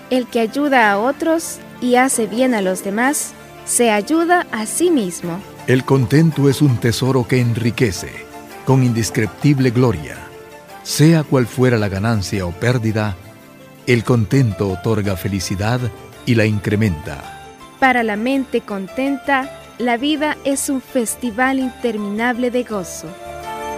El que ayuda a otros y hace bien a los demás, se ayuda a sí mismo. El contento es un tesoro que enriquece, con indescriptible gloria. Sea cual fuera la ganancia o pérdida, el contento otorga felicidad y la incrementa. Para la mente contenta, la vida es un festival interminable de gozo.